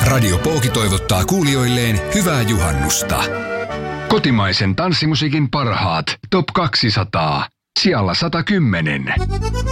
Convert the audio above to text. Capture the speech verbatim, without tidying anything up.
Radio Pooki toivottaa kuulijoilleen hyvää juhannusta. Kotimaisen tanssimusiikin parhaat Top kaksisataa. Sijalla sata kymmenen.